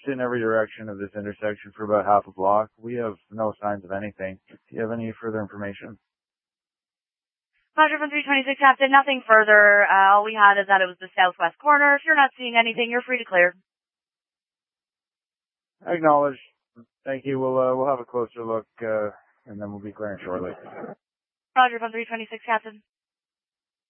searched in every direction of this intersection for about half a block. We have no signs of anything. Do you have any further information? Roger from 326, Captain. Nothing further. All we had is that it was the southwest corner. If you're not seeing anything, you're free to clear. Acknowledged. Thank you. We'll have a closer look, and then we'll be clearing shortly. Roger from 326, Captain.